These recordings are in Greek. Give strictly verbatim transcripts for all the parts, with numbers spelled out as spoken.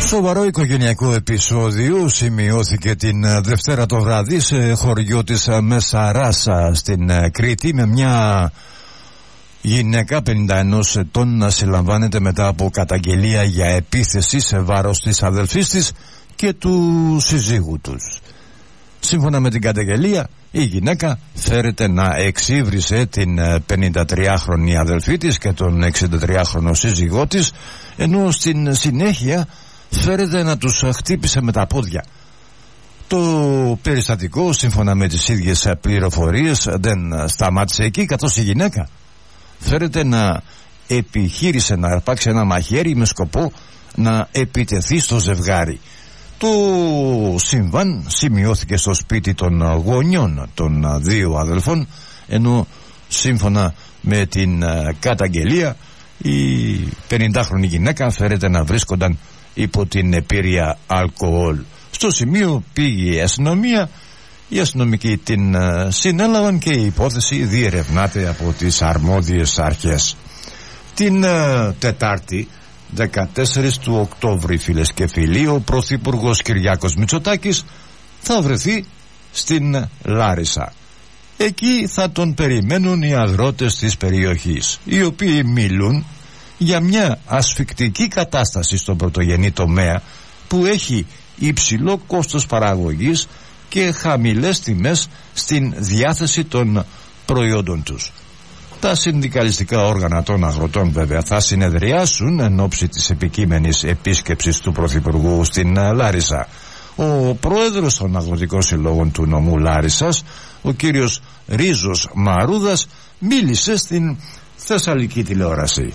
Σοβαρό οικογενειακό επεισόδιο σημειώθηκε την Δευτέρα το βράδυ σε χωριό της Μεσαράσα στην Κρήτη, με μια γυναίκα πενήντα ενός ετών να συλλαμβάνεται μετά από καταγγελία για επίθεση σε βάρος της αδελφής της και του συζύγου τους. Σύμφωνα με την καταγγελία, η γυναίκα φέρεται να εξύβρισε την πενηντατριάχρονη αδελφή της και τον εξηντατριάχρονο σύζυγό της, ενώ στην συνέχεια φέρεται να τους χτύπησε με τα πόδια. Το περιστατικό, σύμφωνα με τις ίδιες πληροφορίες, δεν σταμάτησε εκεί, καθώς η γυναίκα φέρεται να επιχείρησε να αρπάξει ένα μαχαίρι με σκοπό να επιτεθεί στο ζευγάρι. Το συμβάν σημειώθηκε στο σπίτι των γονιών των δύο αδελφών, ενώ σύμφωνα με την καταγγελία η πενηντάχρονη γυναίκα φέρεται να βρίσκονταν υπό την επίρρεια αλκοόλ. Στο σημείο πήγε η αστυνομία, οι αστυνομικοί την συνέλαβαν και η υπόθεση διερευνάται από τις αρμόδιες αρχές. Την uh, Τετάρτη δεκατέσσερις του Οκτώβρη, φίλες και φίλοι, ο Πρωθυπουργός Κυριάκος Μητσοτάκης θα βρεθεί στην Λάρισα. Εκεί θα τον περιμένουν οι αγρότες της περιοχής, οι οποίοι μιλούν για μια ασφικτική κατάσταση στον πρωτογενή τομέα που έχει υψηλό κόστος παραγωγής και χαμηλές τιμές στην διάθεση των προϊόντων τους. Τα συνδικαλιστικά όργανα των αγροτών βέβαια θα συνεδριάσουν εν ώψη της επικείμενης επίσκεψης του Πρωθυπουργού στην Λάρισα. Ο πρόεδρος των αγροτικών συλλόγων του νομού Λάρισσας, ο κύριος Ρίζος Μαρούδας, μίλησε στην Θεσσαλική τηλεόραση.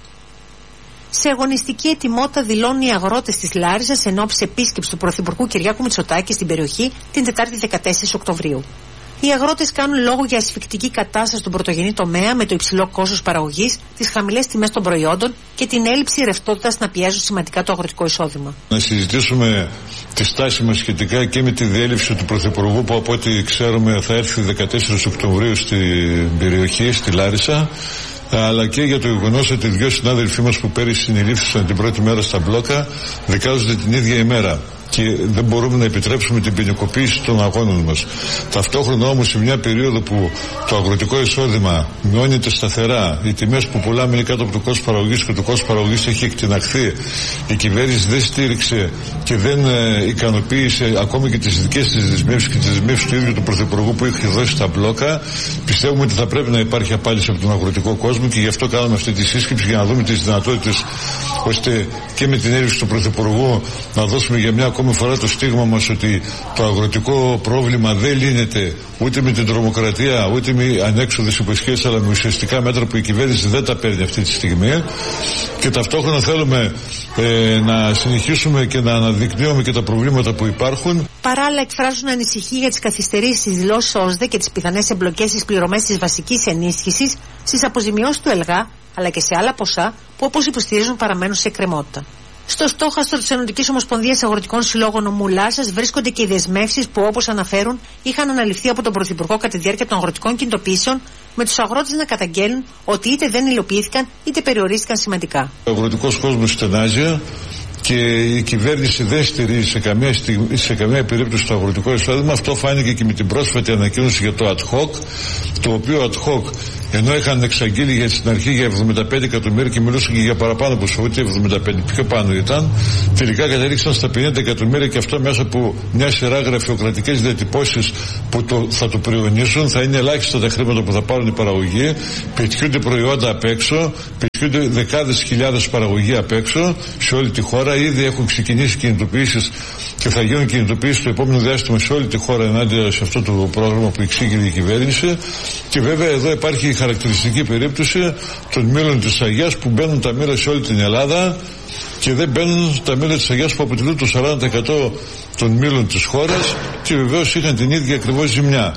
Σε αγωνιστική ετοιμότητα δηλώνουν οι αγρότες της Λάρισσας εν ώψη επίσκεψης του Πρωθυπουργού Κυριάκου Μητσοτάκη στην περιοχή την Τετάρτη δεκατέσσερις Οκτωβρίου. Οι αγρότες κάνουν λόγο για ασφικτική κατάσταση στον πρωτογενή τομέα, με το υψηλό κόστος παραγωγής, τις χαμηλές τιμές των προϊόντων και την έλλειψη ρευστότητας να πιέζουν σημαντικά το αγροτικό εισόδημα. Να συζητήσουμε τη στάση μας σχετικά και με τη διέλευση του Πρωθυπουργού, που από ό,τι ξέρουμε θα έρθει δεκατέσσερις Οκτωβρίου στην περιοχή, στη Λάρισα, αλλά και για το γεγονός ότι δύο συνάδελφοί μας που πέρυσι συνελήφθησαν την πρώτη μέρα στα μπλόκα δικάζονται την ίδια ημέρα. Και δεν μπορούμε να επιτρέψουμε την ποινικοποίηση των αγώνων μας. Ταυτόχρονα όμως, σε μια περίοδο που το αγροτικό εισόδημα μειώνεται σταθερά, οι τιμές που πουλάμε είναι κάτω από το κόστος παραγωγής και το κόστος παραγωγής έχει εκτιναχθεί, η κυβέρνηση δεν στήριξε και δεν ε, ικανοποίησε ακόμη και τις δικές της δεσμεύσεις και τις δεσμεύσεις του ίδιου του Πρωθυπουργού που είχε δώσει στα μπλόκα, πιστεύουμε ότι θα πρέπει να υπάρχει απάντηση από τον αγροτικό κόσμο και γι' αυτό κάναμε αυτή τη σύσκεψη, για να δούμε τις δυνατότητες ώστε και με την έλευση του Πρωθυπουργού να δώσουμε για μια ακόμη φορά το στίγμα μας ότι το αγροτικό πρόβλημα δεν λύνεται ούτε με την τρομοκρατία ούτε με ανέξοδες υποσχέσεις, αλλά με ουσιαστικά μέτρα που η κυβέρνηση δεν τα παίρνει αυτή τη στιγμή. Και ταυτόχρονα θέλουμε ε, να συνεχίσουμε και να αναδεικνύουμε και τα προβλήματα που υπάρχουν. Παράλληλα, εκφράζουν ανησυχία για τις καθυστερήσεις στις δηλώσεις ΩΣΔΕ και τις πιθανές εμπλοκές στις πληρωμές της βασικής ενίσχυσης, στις αποζημιώσεις του ΕΛΓΑ αλλά και σε άλλα ποσά που, όπως υποστηρίζουν, παραμένουν σε εκκρεμότητα. Στο στόχαστρο της Ενωτικής Ομοσπονδίας Αγροτικών Συλλόγων νομού Λάρισσας βρίσκονται και οι δεσμεύσεις που, όπως αναφέρουν, είχαν αναλυφθεί από τον Πρωθυπουργό κατά τη διάρκεια των αγροτικών κινητοποιήσεων, με τους αγρότες να καταγγέλνουν ότι είτε δεν υλοποιήθηκαν είτε περιορίστηκαν σημαντικά. Ο αγροτικός κόσμος στενάζει και η κυβέρνηση δεν στηρίζει σε καμία, στιγμή, σε καμία περίπτωση το αγροτικό εισόδημα. Αυτό φάνηκε και με την πρόσφατη ανακοίνωση για το ad hoc, το οποίο ad hoc, ενώ είχαν εξαγγείλει για στην αρχή για εβδομήντα πέντε εκατομμύρια και μιλούσαν και για παραπάνω ποσό, ούτε εβδομήντα πέντε, πιο πάνω ήταν, τελικά κατέληξαν στα πενήντα εκατομμύρια, και αυτό μέσα από μια σειρά γραφειοκρατικές διατυπώσεις που το, θα το περιονίσουν. Θα είναι ελάχιστα τα χρήματα που θα πάρουν οι παραγωγοί, πετιούνται προϊόντα απ' έξω, πετιούνται δεκάδες χιλιάδες παραγωγοί απ' έξω σε όλη τη χώρα. Ήδη έχουν ξεκινήσει κινητοποιήσεις και θα γίνουν κινητοποιήσεις το επόμενο διάστημα σε όλη τη χώρα ενάντια σε αυτό το πρόγραμμα που εξήγηλε η κυβέρνηση. Και βέβαια εδώ υπάρχει η χαρακτηριστική περίπτωση των μήλων της Αγιάς, που μπαίνουν τα μήλα σε όλη την Ελλάδα και δεν μπαίνουν τα μήλα της Αγιάς που αποτελούν το σαράντα τοις εκατό των μήλων της χώρας, και βεβαίως είχαν την ίδια ακριβώς ζημιά.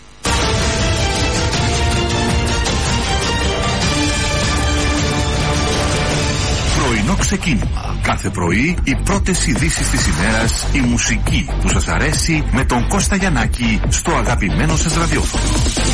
Πρωινό ξεκίνημα. Κάθε πρωί οι πρώτες ειδήσεις της ημέρας, η μουσική που σας αρέσει, με τον Κώστα Γιαννάκη στο αγαπημένο σας ραδιόφωνο.